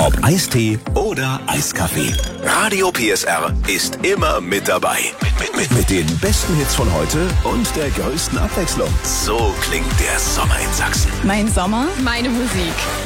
Ob Eistee oder Eiskaffee. Radio PSR ist immer mit dabei. Mit den besten Hits von heute und der größten Abwechslung. So klingt der Sommer in Sachsen. Mein Sommer, meine Musik.